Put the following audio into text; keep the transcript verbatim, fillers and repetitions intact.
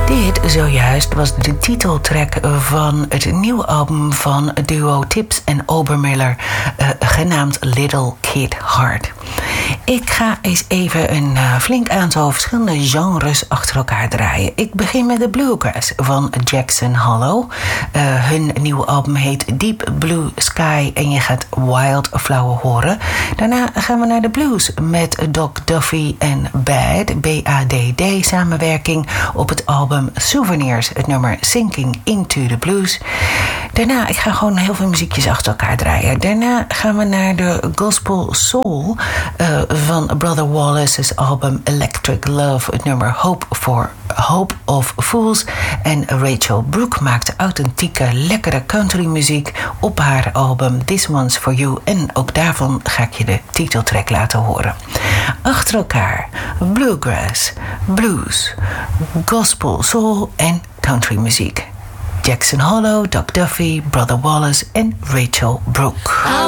Dit zojuist was de titeltrack van het nieuwe album van duo Tips en Obermiller, uh, genaamd Little Kid Heart. Ik ga eens even een uh, flink aantal verschillende genres achter elkaar draaien. Ik begin met de bluegrass van Jackson Hollow. Uh, hun nieuwe album heet Deep Blue Sky en je gaat Wildflower horen. Daarna gaan we naar de blues met Doc Duffy en Bad, B A D D samenwerking op het album Souvenirs, het nummer Sinking Into the Blues. Daarna, ik ga gewoon heel veel muziekjes achter elkaar draaien. Daarna gaan we naar de gospel soul uh, van Brother Wallace's album Electric Love, het nummer Hope for Hope of Fools. En Rachel Brooke maakt authentieke, lekkere country muziek op haar album This One's For You. En ook daarvan ga ik je de titeltrack laten horen. Achter elkaar bluegrass, blues, gospel, soul en country muziek. Jackson Hollow, Doc Duffy, Brother Wallace en Rachel Brooke.